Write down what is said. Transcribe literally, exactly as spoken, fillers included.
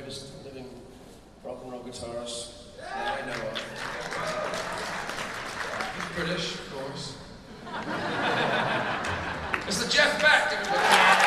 greatest living rock and roll guitarist that I know of. He's British, of course. It's the Jeff Beck, everybody.